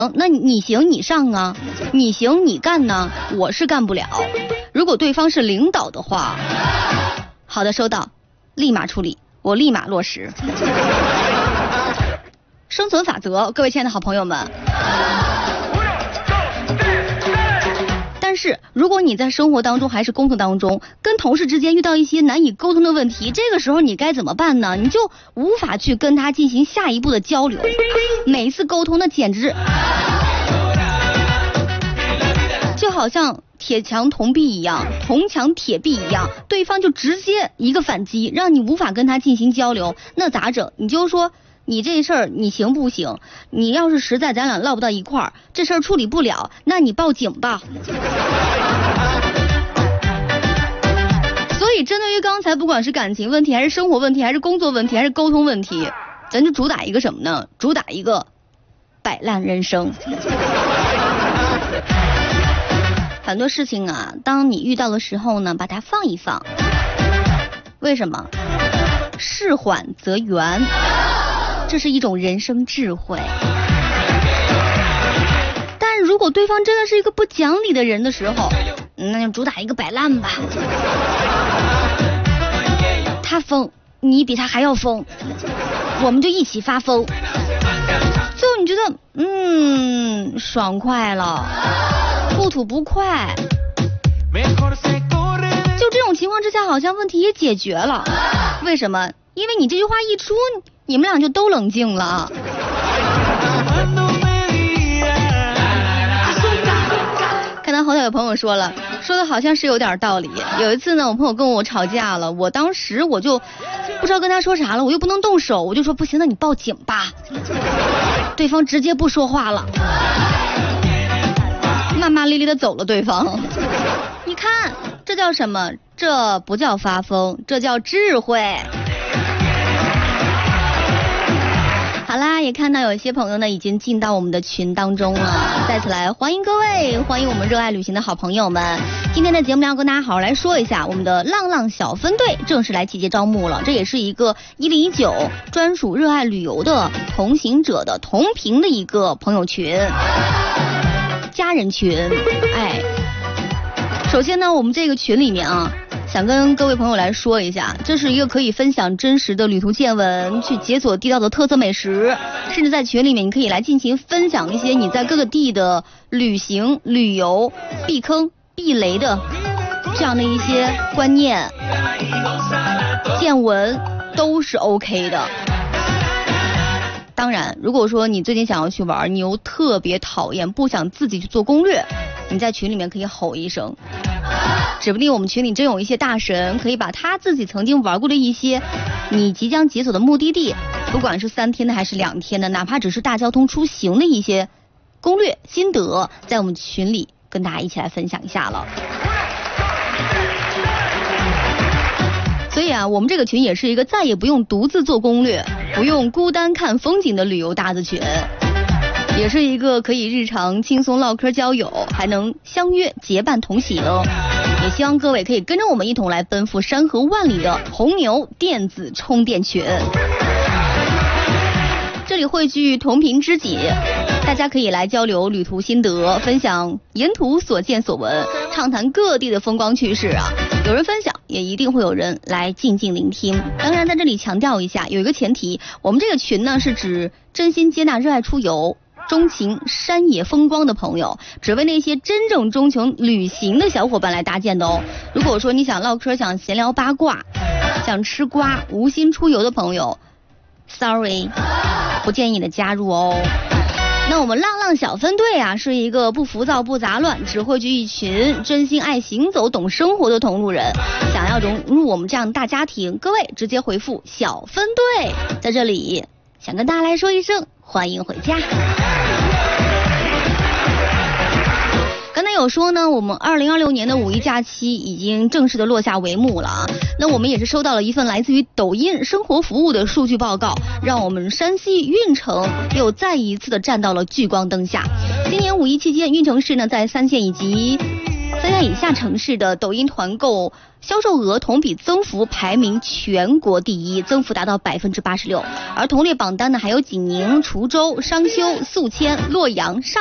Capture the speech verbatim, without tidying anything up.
嗯，那你行你上啊，你行你干呢，我是干不了。如果对方是领导的话，好的，收到，立马处理，我立马落实。生存法则，各位亲爱的好朋友们。但是如果你在生活当中还是工作当中，跟同事之间遇到一些难以沟通的问题，这个时候你该怎么办呢？你就无法去跟他进行下一步的交流，每一次沟通那简直就好像铁墙铜壁一样，铜墙铁壁一样，对方就直接一个反击，让你无法跟他进行交流，那咋整？你就说你这事儿你行不行？你要是实在咱俩唠不到一块儿，这事儿处理不了，那你报警吧。所以针对于刚才不管是感情问题还是生活问题还是工作问题还是沟通问题，咱就主打一个什么呢？主打一个摆烂人生。很多事情啊，当你遇到的时候呢，把它放一放。为什么？事缓则圆，这是一种人生智慧。但如果对方真的是一个不讲理的人的时候，那就主打一个摆烂吧。他疯，你比他还要疯，我们就一起发疯。最后你觉得，嗯，爽快了，不吐不快。就这种情况之下，好像问题也解决了。为什么？因为你这句话一出，你们俩就都冷静了。看到好像有朋友说了，说的好像是有点道理。有一次呢，我朋友跟我吵架了，我当时我就不知道跟他说啥了，我又不能动手，我就说不行，那你报警吧。对方直接不说话了，骂骂咧咧的走了。对方，你看这叫什么？这不叫发疯，这叫智慧。好啦，也看到有一些朋友呢已经进到我们的群当中了，再次来欢迎各位，欢迎我们热爱旅行的好朋友们。今天的节目要跟大家好好来说一下，我们的浪浪小分队正式来集结招募了，这也是一个一零一九专属热爱旅游的同行者的同频的一个朋友群、家人群。哎，首先呢，我们这个群里面啊，想跟各位朋友来说一下，这是一个可以分享真实的旅途见闻，去解锁地道的特色美食，甚至在群里面你可以来进行分享一些你在各个地的旅行旅游避坑避雷的这样的一些观念见闻，都是 OK 的。当然如果说你最近想要去玩，你又特别讨厌不想自己去做攻略，你在群里面可以吼一声，指不定我们群里真有一些大神可以把他自己曾经玩过的一些你即将解锁的目的地，不管是三天的还是两天的，哪怕只是大交通出行的一些攻略心得，在我们群里跟大家一起来分享一下了。所以啊，我们这个群也是一个再也不用独自做攻略，不用孤单看风景的旅游搭子群，也是一个可以日常轻松唠嗑交友，还能相约结伴同行。也希望各位可以跟着我们一同来奔赴山河万里的红牛电子充电群。这里汇聚同频知己，大家可以来交流旅途心得，分享沿途所见所闻，畅谈各地的风光趣事啊。有人分享，也一定会有人来静静聆听。当然在这里强调一下，有一个前提，我们这个群呢是指真心接纳热爱出游钟情山野风光的朋友，只为那些真正钟情旅行的小伙伴来搭建的哦。如果说你想唠嗑，想闲聊八卦，想吃瓜，无心出游的朋友 sorry， 不建议你的加入哦。那我们浪浪小分队啊，是一个不浮躁不杂乱，只汇聚一群真心爱行走懂生活的同路人。想要融入我们这样的大家庭，各位直接回复小分队。在这里想跟大家来说一声欢迎回家。刚才有说呢，我们二零二六年的五一假期已经正式的落下帷幕了啊。那我们也是收到了一份来自于抖音生活服务的数据报告，让我们山西运城又再一次的站到了聚光灯下。今年五一期间，运城市呢在三线以及三元以下城市的抖音团购销售额同比增幅排名全国第一，增幅达到百分之八十六。而同列榜单呢，还有济宁、滁州、商丘、宿迁、洛阳、上。